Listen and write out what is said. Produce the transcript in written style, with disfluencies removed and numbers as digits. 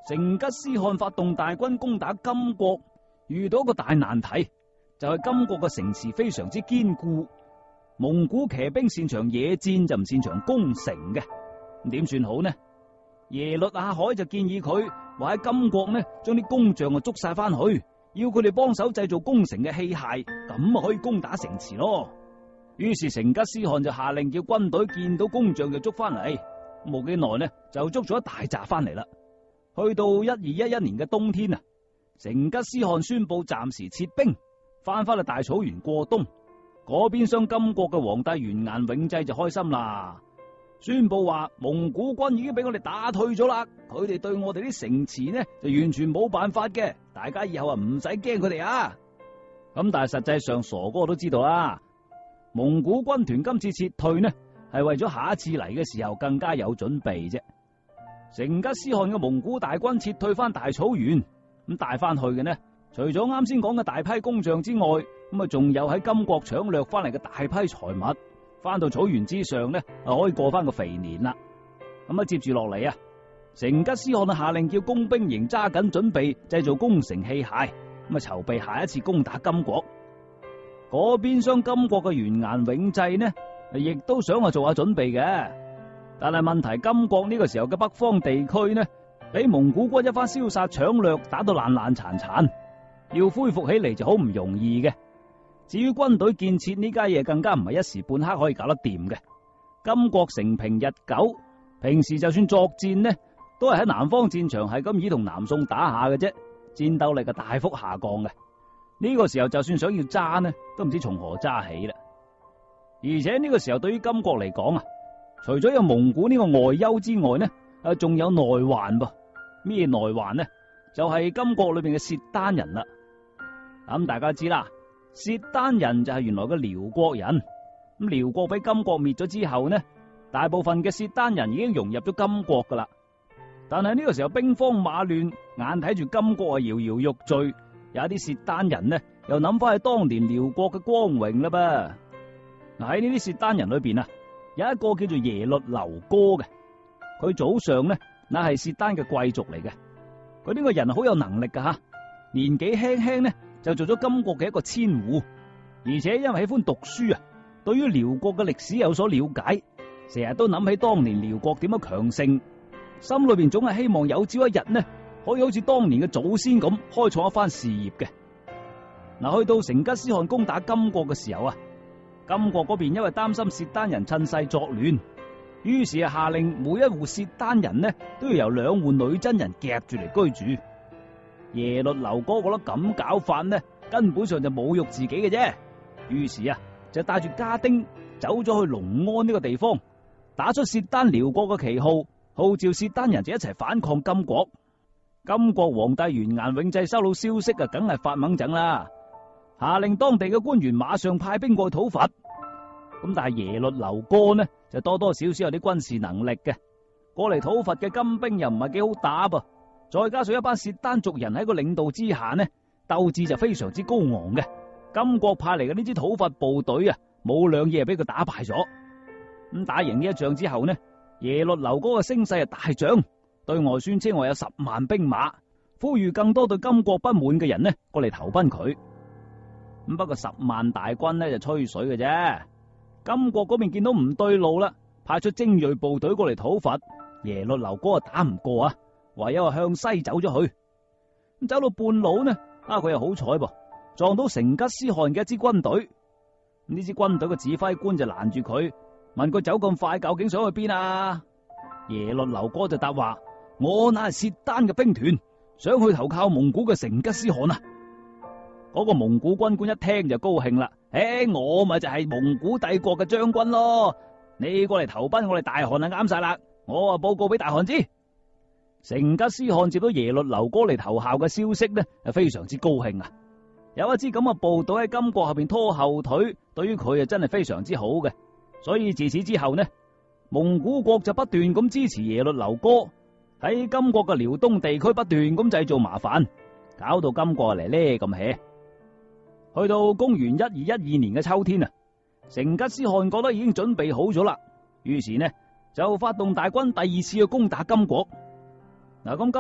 成吉思汗發動大軍攻打金國，遇到一個大難題，就係金國嘅城池非常之堅固，蒙古騎兵擅長野戰就唔擅長攻城嘅，咁點算好呢？耶律阿海就建議佢話喺金國呢，將啲工匠捉晒翻去，要佢哋幫手製造攻城嘅器械，咁啊可以攻打城池咯。於是成吉思汗就下令叫軍隊見到工匠就捉翻嚟，冇幾耐呢就捉咗一大紮翻嚟啦。去到1211年嘅冬天啊，成吉思汗宣布暫時撤兵，翻返去大草原過冬。嗰邊廂金國嘅皇帝完顏永濟就開心啦，宣布話蒙古軍已經俾我哋打退咗啦，佢哋對我哋啲城池呢就完全冇辦法嘅，大家以後啊唔使驚佢哋啊。咁但係實際上傻哥都知道啦，蒙古軍團今次撤退呢係為咗下一次嚟嘅時候更加有準備啫。成吉思汗嘅蒙古大軍撤退翻大草原，咁帶翻去嘅呢，除咗啱先講嘅大批工匠之外，咁啊仲有喺金國搶掠翻嚟嘅大批財物，翻到草原之上呢，可以過翻個肥年啦。咁啊接住落嚟啊，成吉思汗下令叫工兵營揸緊準備製造攻城器械，咁啊籌備下一次攻打金國。嗰邊廂金國嘅完顏永濟呢，亦都想做下準備嘅。但係問題，金國呢個時候嘅北方地區呢，俾蒙古軍一番燒殺搶掠，打到爛爛殘殘，要恢復起嚟就好唔容易嘅。至於軍隊建設呢家嘢，更加唔係一時半刻可以搞得掂嘅。金國承平日久，平時就算作戰呢，都係喺南方戰場係咁以同南宋打下嘅啫，戰鬥力係大幅下降嘅。呢個時候就算想要揸呢，都唔知從何揸起啦。而且呢個時候對於金國嚟講啊，除咗有蒙古呢個外憂之外呢，仲有內患噃。咩內患呢？就係金國裏邊嘅契丹人啦。咁大家知啦，契丹人就係原來嘅遼國人。咁遼國俾金國滅咗之後呢，大部分嘅契丹人已經融入咗金國噶啦。但係呢個時候兵荒馬亂，眼睇住金國搖搖欲墜，有一啲契丹人呢又諗翻起當年遼國嘅光榮啦噃。喺呢啲契丹人裏邊啊，有一個叫做耶律留哥嘅，佢祖上呢乃係契丹嘅貴族嚟嘅。佢呢個人好有能力噶吓，年紀輕輕呢就做咗金國嘅一個千戶，而且因為喜歡讀書啊，對於遼國嘅歷史有所了解，成日都諗起當年遼國點樣強盛，心裏邊總係希望有朝一日呢可以好似當年嘅祖先咁開創一番事業嘅。嗱，去到成吉思汗攻打金國嘅時候啊，金國嗰邊因為擔心契丹人趁勢作亂，於是下令每一戶契丹人呢都要由2戶女真人夾住嚟居住。耶律留哥覺得咁搞法呢，根本上就侮辱自己嘅啫，於是就帶住家丁走咗去龍安呢個地方，打出契丹遼國嘅旗號，號召契丹人就一齊反抗金國。金國皇帝完顏永濟收到消息梗係發猛整啦，下令當地嘅官員馬上派兵過去討伐。咁但係耶律留哥呢就多多少少有啲軍事能力嘅，過嚟討伐嘅金兵又唔係幾好打噃，再加上一班契丹族人喺個領導之下呢，鬥志就非常之高昂嘅。金國派嚟嘅呢支討伐部隊啊，冇2夜俾佢打敗咗。咁打贏呢一仗之後呢，耶律留哥嘅聲勢大漲，對外宣稱話有10萬兵馬，呼籲更多對金國不滿嘅人呢過嚟投奔佢。咁不過10萬大軍呢就吹水嘅啫。金國嗰邊見到唔對路啦，派出精銳部隊過嚟討伐，耶律留哥打唔過啊，唯有向西走咗去。咁走到半路呢，佢又好彩噃，撞到成吉思汗嘅一支軍隊。呢支軍隊嘅指揮官就攔住佢，問佢走咁快究竟想去邊啊？耶律留哥就答話：我乃係契丹嘅兵團，想去投靠蒙古嘅成吉思汗啊！嗰個蒙古軍官一聽就高興啦，我咪就係蒙古帝國嘅將軍咯，你過嚟投奔我哋大汗啊，啱晒啦！我報告俾大汗知。成吉思汗接到耶律留哥嚟投效嘅消息呢，非常之高興啊！有一支咁嘅部隊喺金國後邊拖後腿，對於佢真係非常之好嘅。所以自此之後呢，蒙古國就不斷咁支持耶律留哥，喺金國嘅遼東地區不斷咁製造麻煩，搞到金國嚟呢咁 hea。去到公元1212年嘅秋天啊，成吉思汗覺得已經準備好咗啦，於是呢就發動大軍第2次去攻打金國。嗱，咁